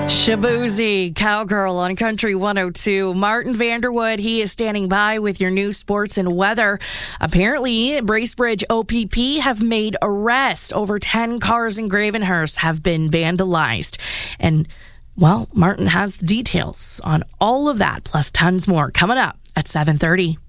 Shabuzi, Cowgirl on Country 102. Martin Vanderwood, he is standing by with your new sports and weather. Apparently, Bracebridge OPP have made arrests. Over 10 cars in Gravenhurst have been vandalized. And, well, Martin has the details on all of that, plus tons more, coming up at 7:30.